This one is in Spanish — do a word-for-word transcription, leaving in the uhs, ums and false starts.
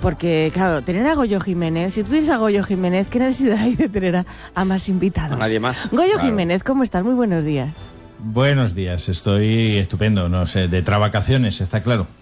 Porque, claro, tener a Goyo Jiménez, si tú tienes a Goyo Jiménez, ¿qué necesidad hay de tener a, a más invitados? A nadie más. Goyo Claro. Jiménez, ¿cómo estás? Muy buenos días. Buenos días, estoy estupendo, no sé, de travacaciones, está claro.